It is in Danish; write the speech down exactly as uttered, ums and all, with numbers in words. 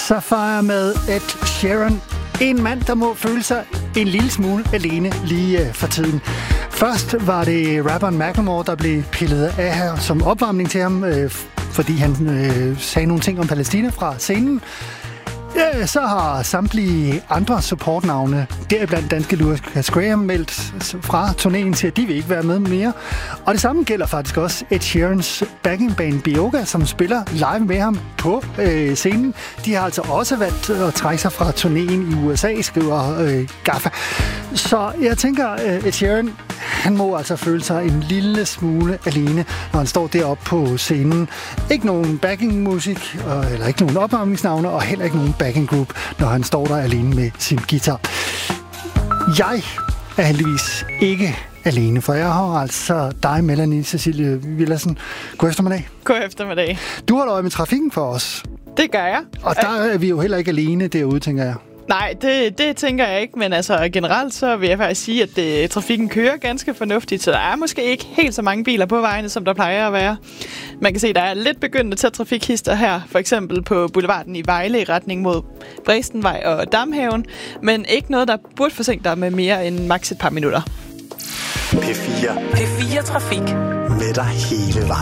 Sapphire med Ed Sheeran. En mand, der må føle sig en lille smule alene lige for tiden. Først var det rapperen Macklemore, der blev pillet af her som opvarmning til ham, øh, fordi han øh, sagde nogle ting om Palæstina fra scenen. Ja, så har samtlige andre supportnavne, deriblandt danske Lucas Graham, meldt fra turnéen til, at de vil ikke være med mere. Og det samme gælder faktisk også Ed Sheerans backing band Bioga, som spiller live med ham på øh, scenen. De har altså også valgt at trække sig fra turnéen i U S A, skriver øh, Gaffa. Så jeg tænker, øh, Ed Sheeran, han må altså føle sig en lille smule alene, når han står deroppe på scenen. Ikke nogen backing-musik, eller ikke nogen opvarmningsnavne, og heller ikke nogen backing group, når han står der alene med sin guitar. Jeg er heldigvis ikke alene, for jeg har altså dig, Melanie Cecilie Villadsen. God eftermiddag. God eftermiddag. Du har øje med trafikken for os. Det gør jeg. Og der er vi jo heller ikke alene derude, tænker jeg. Nej, det, det tænker jeg ikke, men altså generelt så vil jeg faktisk sige, at det, trafikken kører ganske fornuftigt, så der er måske ikke helt så mange biler på vejene, som der plejer at være. Man kan se, at der er lidt begyndt at tage trafikhister her, for eksempel på Boulevarden i Vejle i retning mod Brestenvej og Damhaven, men ikke noget, der burde forsinke dig med mere end maks et par minutter. P fire. P fire Trafik. Med dig hele vejen.